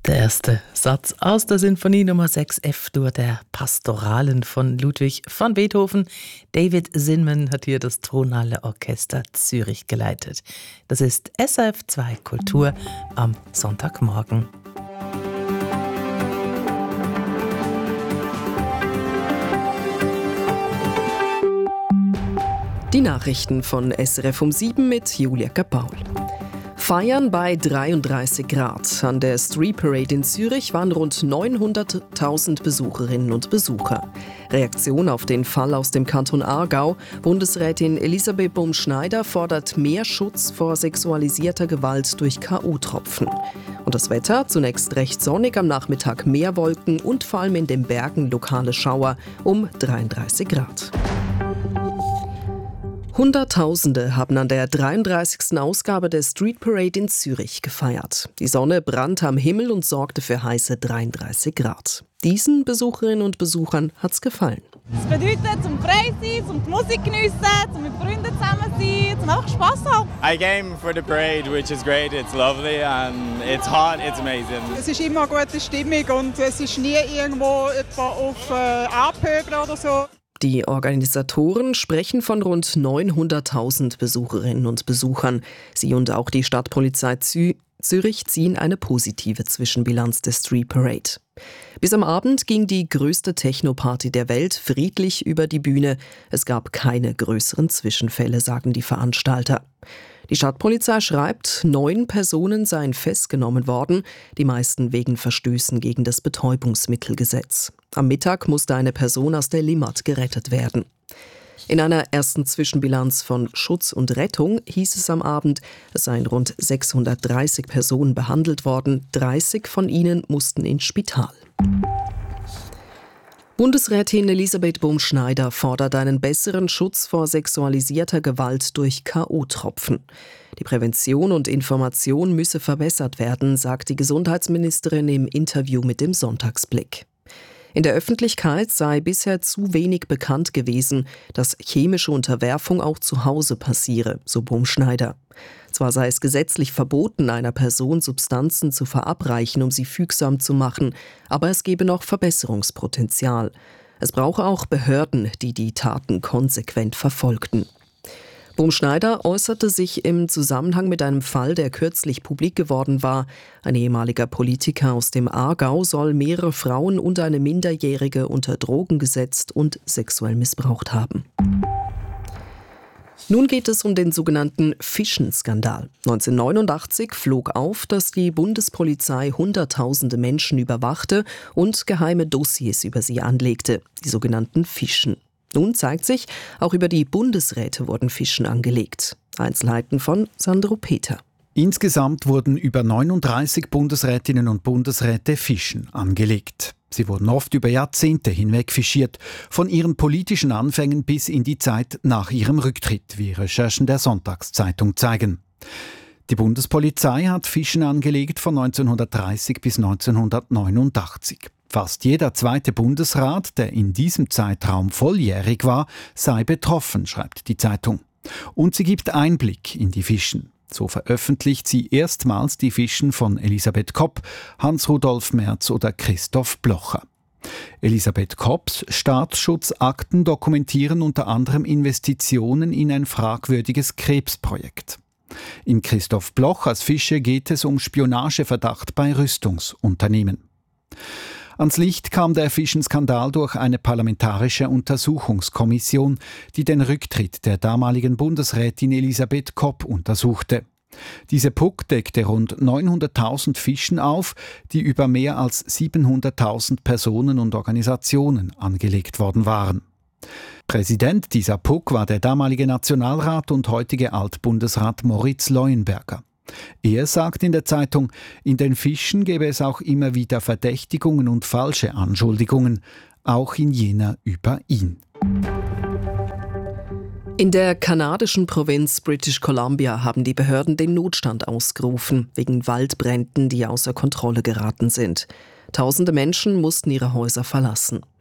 Der erste Satz aus der Sinfonie Nummer 6 F-Dur der Pastoralen von Ludwig van Beethoven. David Zinman hat hier das Tonale Orchester Zürich geleitet. Das ist SRF 2 Kultur am Sonntagmorgen. Die Nachrichten von SRF um 7 mit Julia Kapaul. Feiern bei 33 Grad. An der Street Parade in Zürich waren rund 900.000 Besucherinnen und Besucher. Reaktion auf den Fall aus dem Kanton Aargau. Bundesrätin Elisabeth Bumschneider fordert mehr Schutz vor sexualisierter Gewalt durch K.O.-Tropfen. Und das Wetter, zunächst recht sonnig, am Nachmittag mehr Wolken und vor allem in den Bergen lokale Schauer um 33 Grad. Hunderttausende haben an der 33. Ausgabe der Street Parade in Zürich gefeiert. Die Sonne brannte am Himmel und sorgte für heiße 33 Grad. Diesen Besucherinnen und Besuchern hat's gefallen. Es bedeutet zum frei sein, zum die Musik geniessen, zum mit Freunden zusammen sein, zum einfach Spass haben. I came for the parade, which is great. It's lovely and it's hot. It's amazing. Es ist immer eine gute Stimmung und es ist nie irgendwo etwa auf Abhögen oder so. Die Organisatoren sprechen von rund 900.000 Besucherinnen und Besuchern. Sie und auch die Stadtpolizei Zürich ziehen eine positive Zwischenbilanz der Street Parade. Bis am Abend ging die größte Techno-Party der Welt friedlich über die Bühne. Es gab keine größeren Zwischenfälle, sagen die Veranstalter. Die Stadtpolizei schreibt, 9 Personen seien festgenommen worden, die meisten wegen Verstößen gegen das Betäubungsmittelgesetz. Am Mittag musste eine Person aus der Limmat gerettet werden. In einer ersten Zwischenbilanz von Schutz und Rettung hieß es am Abend, es seien rund 630 Personen behandelt worden, 30 von ihnen mussten ins Spital. Bundesrätin Elisabeth Bumschneider fordert einen besseren Schutz vor sexualisierter Gewalt durch K.O.-Tropfen. Die Prävention und Information müsse verbessert werden, sagt die Gesundheitsministerin im Interview mit dem Sonntagsblick. In der Öffentlichkeit sei bisher zu wenig bekannt gewesen, dass chemische Unterwerfung auch zu Hause passiere, so Bumschneider. Zwar sei es gesetzlich verboten, einer Person Substanzen zu verabreichen, um sie fügsam zu machen, aber es gebe noch Verbesserungspotenzial. Es brauche auch Behörden, die die Taten konsequent verfolgten. Bumschneider äußerte sich im Zusammenhang mit einem Fall, der kürzlich publik geworden war. Ein ehemaliger Politiker aus dem Aargau soll mehrere Frauen und eine Minderjährige unter Drogen gesetzt und sexuell missbraucht haben. Nun geht es um den sogenannten Fischen-Skandal. 1989 flog auf, dass die Bundespolizei Hunderttausende Menschen überwachte und geheime Dossiers über sie anlegte, die sogenannten Fischen. Nun zeigt sich, auch über die Bundesräte wurden Fischen angelegt. Einzelheiten von Sandro Peter. Insgesamt wurden über 39 Bundesrätinnen und Bundesräte Fischen angelegt. Sie wurden oft über Jahrzehnte hinweg fischiert, von ihren politischen Anfängen bis in die Zeit nach ihrem Rücktritt, wie Recherchen der Sonntagszeitung zeigen. Die Bundespolizei hat Fischen angelegt von 1930 bis 1989. Fast jeder zweite Bundesrat, der in diesem Zeitraum volljährig war, sei betroffen, schreibt die Zeitung. Und sie gibt Einblick in die Fischen. So veröffentlicht sie erstmals die Fischen von Elisabeth Kopp, Hans-Rudolf Merz oder Christoph Blocher. Elisabeth Kopps Staatsschutzakten dokumentieren unter anderem Investitionen in ein fragwürdiges Krebsprojekt. In Christoph Blochers Fische geht es um Spionageverdacht bei Rüstungsunternehmen. Ans Licht kam der Fischenskandal durch eine parlamentarische Untersuchungskommission, die den Rücktritt der damaligen Bundesrätin Elisabeth Kopp untersuchte. Diese PUC deckte rund 900.000 Fischen auf, die über mehr als 700.000 Personen und Organisationen angelegt worden waren. Präsident dieser PUC war der damalige Nationalrat und heutige Altbundesrat Moritz Leuenberger. Er sagt in der Zeitung, in den Fischen gebe es auch immer wieder Verdächtigungen und falsche Anschuldigungen, auch in jener über ihn. In der kanadischen Provinz British Columbia haben die Behörden den Notstand ausgerufen, wegen Waldbränden, die außer Kontrolle geraten sind. Tausende Menschen mussten ihre Häuser verlassen.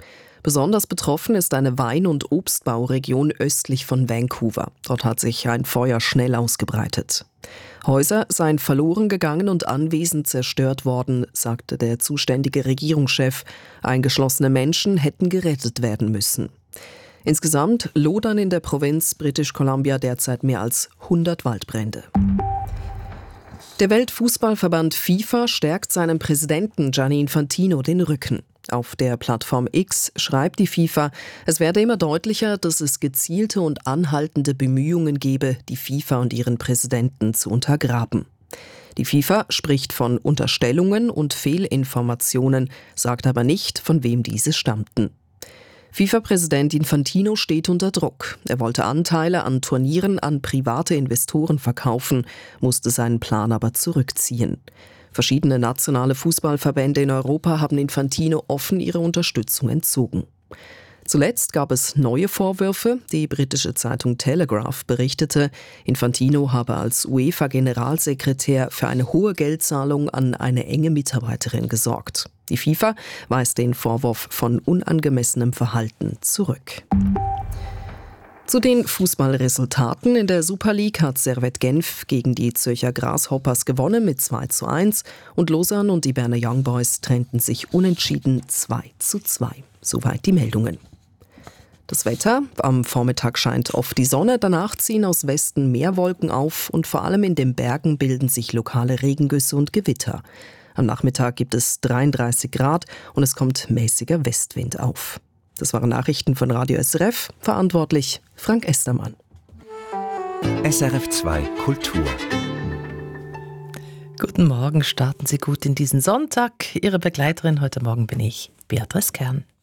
Besonders betroffen ist eine Wein- und Obstbauregion östlich von Vancouver. Dort hat sich ein Feuer schnell ausgebreitet. Häuser seien verloren gegangen und Anwesen zerstört worden, sagte der zuständige Regierungschef. Eingeschlossene Menschen hätten gerettet werden müssen. Insgesamt lodern in der Provinz British Columbia derzeit mehr als 100 Waldbrände. Der Weltfußballverband FIFA stärkt seinem Präsidenten Gianni Infantino den Rücken. Auf der Plattform X schreibt die FIFA, es werde immer deutlicher, dass es gezielte und anhaltende Bemühungen gebe, die FIFA und ihren Präsidenten zu untergraben. Die FIFA spricht von Unterstellungen und Fehlinformationen, sagt aber nicht, von wem diese stammten. FIFA-Präsident Infantino steht unter Druck. Er wollte Anteile an Turnieren an private Investoren verkaufen, musste seinen Plan aber zurückziehen. Verschiedene nationale Fußballverbände in Europa haben Infantino offen ihre Unterstützung entzogen. Zuletzt gab es neue Vorwürfe. Die britische Zeitung Telegraph berichtete, Infantino habe als UEFA-Generalsekretär für eine hohe Geldzahlung an eine enge Mitarbeiterin gesorgt. Die FIFA weist den Vorwurf von unangemessenem Verhalten zurück. Zu den Fußballresultaten in der Super League hat Servette Genf gegen die Zürcher Grasshoppers gewonnen mit 2:1 und Lausanne und die Berner Young Boys trennten sich unentschieden 2:2. Soweit die Meldungen. Das Wetter: Am Vormittag scheint oft die Sonne, danach ziehen aus Westen mehr Wolken auf und vor allem in den Bergen bilden sich lokale Regengüsse und Gewitter. Am Nachmittag gibt es 33 Grad und es kommt mäßiger Westwind auf. Das waren Nachrichten von Radio SRF, verantwortlich Frank Estermann. SRF 2 Kultur. Guten Morgen, starten Sie gut in diesen Sonntag. Ihre Begleiterin heute Morgen bin ich, Beatrice Kern.